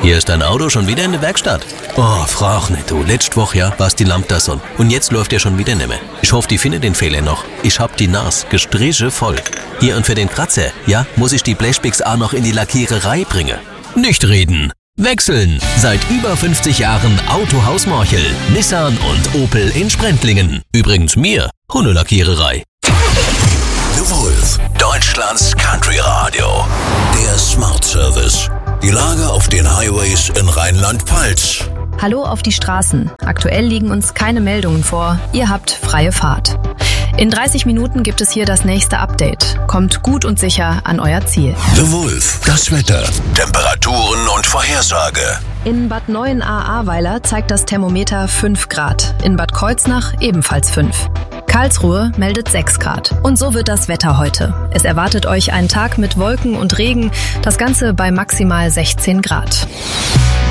Hier ist dein Auto schon wieder in der Werkstatt. Oh, frag nicht, du. Letzte Woche, ja, war's die Lampe da so. Und jetzt läuft der schon wieder nicht mehr. Ich hoffe, die finden den Fehler noch. Ich hab die Nas gestriche voll. Hier, und für den Kratzer, ja, muss ich die Blechpicks auch noch in die Lackiererei bringen. Nicht reden, wechseln. Seit über 50 Jahren Autohaus Morchel, Nissan und Opel in Sprendlingen. Übrigens mir, Hundelackiererei. The Wolf, Deutschlands Country Radio. Der Smart Service. Die Lage auf den Highways in Rheinland-Pfalz. Hallo auf die Straßen. Aktuell liegen uns keine Meldungen vor. Ihr habt freie Fahrt. In 30 Minuten gibt es hier das nächste Update. Kommt gut und sicher an euer Ziel. The Wolf, das Wetter, Temperaturen und Vorhersage. In Bad Neuenahr-Ahrweiler zeigt das Thermometer 5 Grad. In Bad Kreuznach ebenfalls 5. Karlsruhe meldet 6 Grad. Und so wird das Wetter heute. Es erwartet euch ein Tag mit Wolken und Regen, das Ganze bei maximal 16 Grad.